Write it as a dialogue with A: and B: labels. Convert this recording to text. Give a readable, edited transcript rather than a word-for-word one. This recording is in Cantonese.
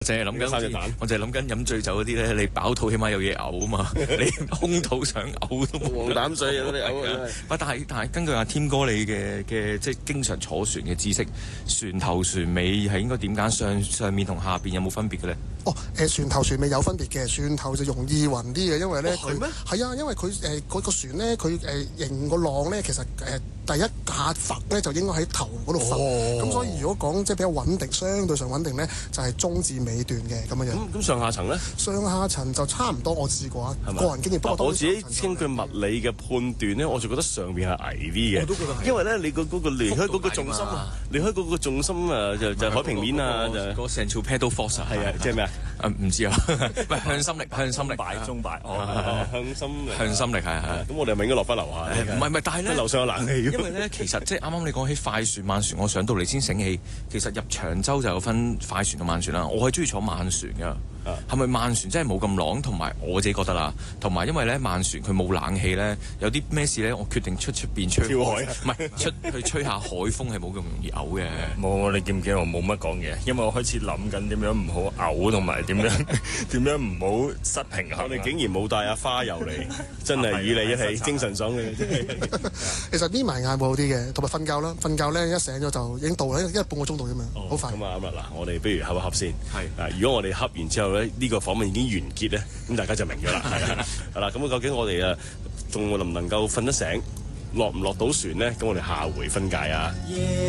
A: 淨係諗緊，我淨係諗緊飲醉酒嗰啲咧，你飽肚起碼有嘢嘔啊嘛，你空肚想嘔都冇。
B: 黃膽水嗰啲嘔啊！
A: 但係根據阿添哥你嘅即係經常坐船嘅知識，船頭船尾係應該點揀？上面同下邊有冇分別嘅咧？
C: 船頭船尾有分別嘅，船頭就容易暈啲嘅，因為咧佢係啊，因為佢嗰個船咧，佢迎個浪咧，其實第一下浮咧就應該喺頭嗰度浮，咁所以如果講即係比較穩定，相對上穩定咧，就係中至尾段嘅咁樣樣。
B: 咁上下層咧？
C: 上下層就差唔多，我試過啊，個人經驗。不過
B: 我自己根據物理嘅判斷咧，我就覺得上邊係矮啲嘅。我都覺得因為咧，你嗰個離開嗰個重心啊，離開嗰個重心啊，就海平面啊，就
A: 嗰成條 pedal force
B: 係啊，即係咩啊？
A: 唔知啊，唔係向心力，向心力
B: 中擺向心力係。咁我哋係咪應該落翻樓下？
A: 唔係，但係咧，
B: 樓上有冷氣。
A: 因為咧，其實即係啱啱你講起快船慢船，我上到嚟先醒起，其實入長洲就有分快船同慢船啦。我係中意坐慢船㗎。係咪慢船真係冇咁浪？同埋我自己覺得啦，同埋因為咧慢船佢冇冷氣咧，有啲咩事咧，我決定出邊吹
B: 跳海，
A: 唔係出去吹下海風係冇咁容易嘔嘅。
D: 冇，你記唔記得我冇乜講嘢？因為我開始諗緊點樣唔好嘔，同埋點樣唔好失平衡。
B: 我哋竟然冇帶阿花油嚟，真係與你一起精神爽嘅。
C: 其實眯埋眼會好啲嘅，同埋瞓覺啦。瞓覺咧一醒咗就已經到啦，因為半個鐘度啫嘛，好快。
B: 咁啊嗱，我哋不如合一合先。係。如果我哋合完之後，呢個訪問已經完結咧，咁大家就明咗啦，係啦，咁究竟我哋仲能唔能夠瞓得醒，落唔落到船咧？咁我哋下回分解啊！